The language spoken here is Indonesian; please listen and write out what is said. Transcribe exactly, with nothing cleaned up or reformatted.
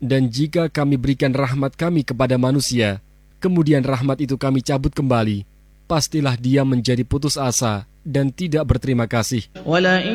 Dan jika kami berikan rahmat kami kepada manusia, kemudian rahmat itu kami cabut kembali, pastilah dia menjadi putus asa dan tidak berterima kasih.